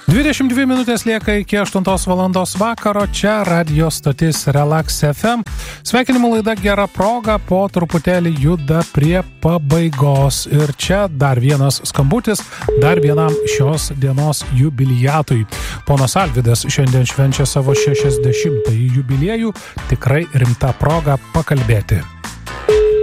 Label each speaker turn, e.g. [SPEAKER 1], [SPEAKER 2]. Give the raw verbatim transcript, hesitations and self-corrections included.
[SPEAKER 1] dvidešimt dvi minutės lieka iki aštuntos valandos vakaro, čia radio stotis Relax F M. Sveikinimų laida Gera proga po truputėlį juda prie pabaigos. Ir čia dar vienas skambutis, dar vienam šios dienos jubiliatui. Ponas Alvydas šiandien švenčia savo šešiasdešimtąjį jubiliejų, tikrai rimta proga pakalbėti.